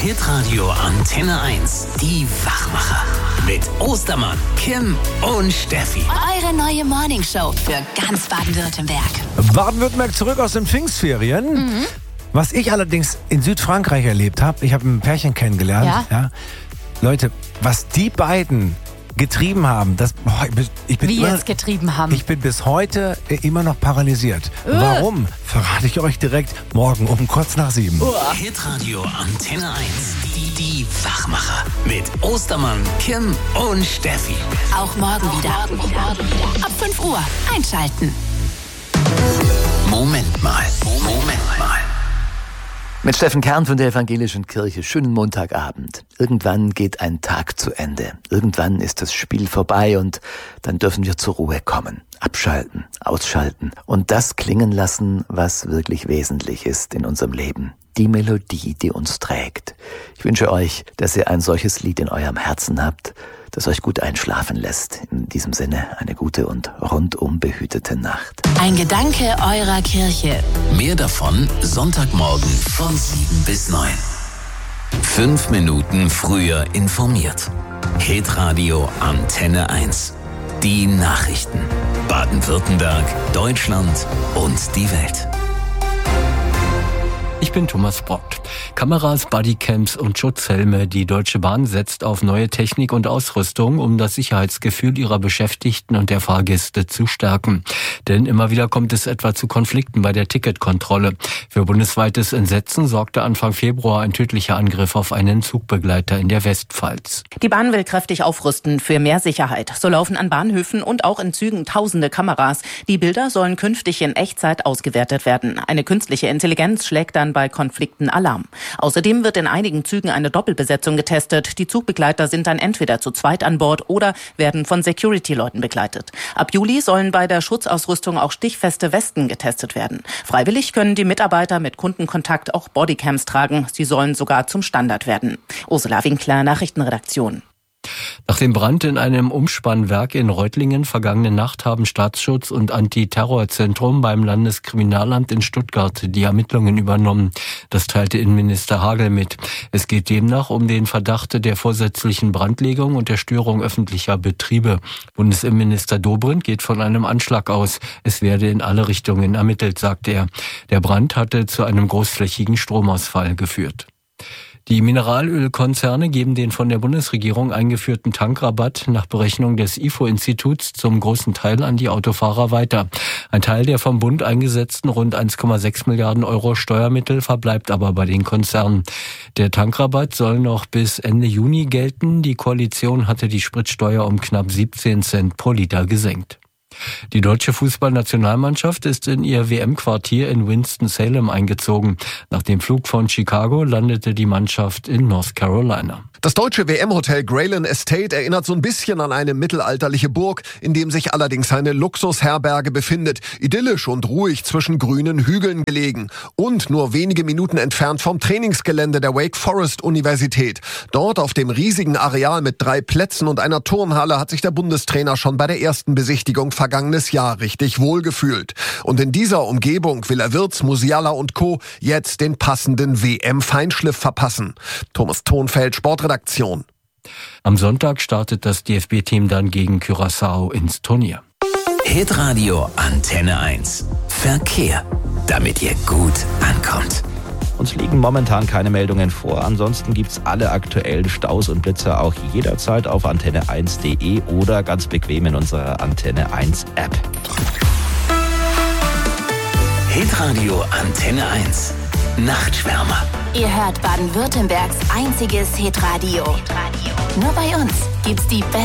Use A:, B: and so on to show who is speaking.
A: Hitradio Antenne 1. Die Wachmacher. Mit Ostermann, Kim und Steffi.
B: Eure neue Morningshow für ganz Baden-Württemberg.
C: Baden-Württemberg zurück aus den Pfingstferien. Was ich allerdings in Südfrankreich erlebt habe, ich habe ein Pärchen kennengelernt. Ja. Leute, was die beiden getrieben haben, ich bin bis heute immer noch paralysiert. Warum? Verrate ich euch direkt morgen um kurz nach 7.
A: Hitradio Antenne 1. Die Wachmacher. Mit Ostermann, Kim und Steffi.
B: Auch morgen wieder. Ab 5 Uhr einschalten.
A: Moment mal.
D: Mit Steffen Kern von der Evangelischen Kirche. Schönen Montagabend. Irgendwann geht ein Tag zu Ende. Irgendwann ist das Spiel vorbei und dann dürfen wir zur Ruhe kommen. Abschalten, ausschalten und das klingen lassen, was wirklich wesentlich ist in unserem Leben. Die Melodie, die uns trägt. Ich wünsche euch, dass ihr ein solches Lied in eurem Herzen habt, das euch gut einschlafen lässt. In diesem Sinne eine gute und rundum behütete Nacht.
B: Ein Gedanke eurer Kirche.
A: Mehr davon Sonntagmorgen von 7 bis 9. 5 Minuten früher informiert. Hitradio Antenne 1. Die Nachrichten. Baden-Württemberg, Deutschland und die Welt.
E: Ich bin Thomas Brott. Kameras, Bodycams und Schutzhelme. Die Deutsche Bahn setzt auf neue Technik und Ausrüstung, um das Sicherheitsgefühl ihrer Beschäftigten und der Fahrgäste zu stärken. Denn immer wieder kommt es etwa zu Konflikten bei der Ticketkontrolle. Für bundesweites Entsetzen sorgte Anfang Februar ein tödlicher Angriff auf einen Zugbegleiter in der Westpfalz.
F: Die Bahn will kräftig aufrüsten für mehr Sicherheit. So laufen an Bahnhöfen und auch in Zügen tausende Kameras. Die Bilder sollen künftig in Echtzeit ausgewertet werden. Eine künstliche Intelligenz schlägt dann bei Konflikten Alarm. Außerdem wird in einigen Zügen eine Doppelbesetzung getestet. Die Zugbegleiter sind dann entweder zu zweit an Bord oder werden von Security-Leuten begleitet. Ab Juli sollen bei der Schutzausrüstung auch stichfeste Westen getestet werden. Freiwillig können die Mitarbeiter mit Kundenkontakt auch Bodycams tragen. Sie sollen sogar zum Standard werden. Ursula Winkler, Nachrichtenredaktion.
E: Nach dem Brand in einem Umspannwerk in Reutlingen vergangene Nacht haben Staatsschutz und Antiterrorzentrum beim Landeskriminalamt in Stuttgart die Ermittlungen übernommen. Das teilte Innenminister Hagel mit. Es geht demnach um den Verdacht der vorsätzlichen Brandlegung und der Störung öffentlicher Betriebe. Bundesinnenminister Dobrindt geht von einem Anschlag aus. Es werde in alle Richtungen ermittelt, sagte er. Der Brand hatte zu einem großflächigen Stromausfall geführt. Die Mineralölkonzerne geben den von der Bundesregierung eingeführten Tankrabatt nach Berechnung des IFO-Instituts zum großen Teil an die Autofahrer weiter. Ein Teil der vom Bund eingesetzten rund 1,6 Milliarden Euro Steuermittel verbleibt aber bei den Konzernen. Der Tankrabatt soll noch bis Ende Juni gelten. Die Koalition hatte die Spritsteuer um knapp 17 Cent pro Liter gesenkt. Die deutsche Fußballnationalmannschaft ist in ihr WM-Quartier in Winston-Salem eingezogen. Nach dem Flug von Chicago landete die Mannschaft in North Carolina.
G: Das deutsche WM-Hotel Greyland Estate erinnert so ein bisschen an eine mittelalterliche Burg, in dem sich allerdings eine Luxusherberge befindet. Idyllisch und ruhig zwischen grünen Hügeln gelegen. Und nur wenige Minuten entfernt vom Trainingsgelände der Wake Forest Universität. Dort auf dem riesigen Areal mit 3 Plätzen und einer Turnhalle hat sich der Bundestrainer schon bei der ersten Besichtigung vergangenes Jahr richtig wohlgefühlt. Und in dieser Umgebung will er Wirtz, Musiala und Co. jetzt den passenden WM-Feinschliff verpassen. Thomas Thonfeld, Sportredaktion.
E: Am Sonntag startet das DFB-Team dann gegen Curaçao ins Turnier.
A: Hitradio Antenne 1. Verkehr. Damit ihr gut ankommt.
H: Uns liegen momentan keine Meldungen vor. Ansonsten gibt's alle aktuellen Staus und Blitzer auch jederzeit auf antenne1.de oder ganz bequem in unserer Antenne 1 App.
A: Hitradio Antenne 1. Nachtschwärmer.
B: Ihr hört Baden-Württembergs einziges Hitradio. Nur bei uns gibt's die